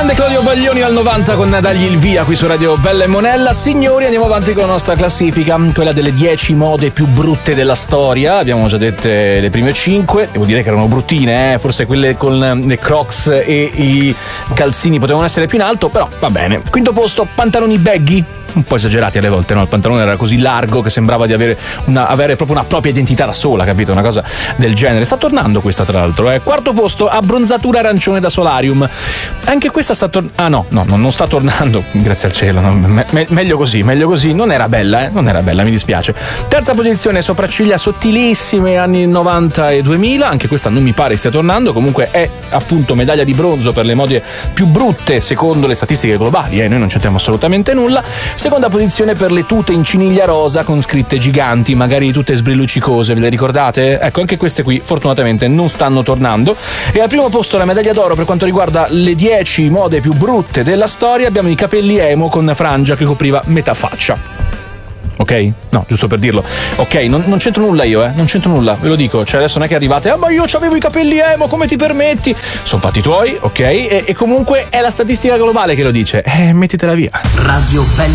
grande Claudio Baglioni al 90 con Dagli il via qui su Radio Bella e Monella. Signori, andiamo avanti con la nostra classifica, quella delle 10 mode più brutte della storia. Abbiamo già dette le prime 5, devo dire che erano bruttine, forse quelle con le Crocs e i calzini potevano essere più in alto, però va bene. Quinto posto, pantaloni baggy. Un po' esagerati alle volte, no? Il pantalone era così largo che sembrava di avere proprio una propria identità da sola, capito? Una cosa del genere. Sta tornando questa, tra l'altro. Quarto posto, abbronzatura arancione da solarium. Anche questa sta tornando. No, non sta tornando, grazie al cielo. Meglio così. Non era bella, mi dispiace. Terza posizione, sopracciglia sottilissime anni 90 e 2000. Anche questa non mi pare stia tornando. Comunque è appunto medaglia di bronzo per le mode più brutte secondo le statistiche globali. Noi non c'entriamo assolutamente nulla. Seconda posizione per le tute in ciniglia rosa con scritte giganti, magari tutte sbrilluccicose, ve le ricordate? Ecco, anche queste qui fortunatamente non stanno tornando. E al primo posto la medaglia d'oro per quanto riguarda le 10 mode più brutte della storia abbiamo i capelli emo con frangia che copriva metà faccia. Ok? No, giusto per dirlo. Ok, non c'entro nulla io, non c'entro nulla, ve lo dico. Cioè adesso non è che arrivate, ma io c'avevo i capelli emo, come ti permetti? Sono fatti tuoi, ok? E comunque è la statistica globale che lo dice. Mettitela via. Radio Bella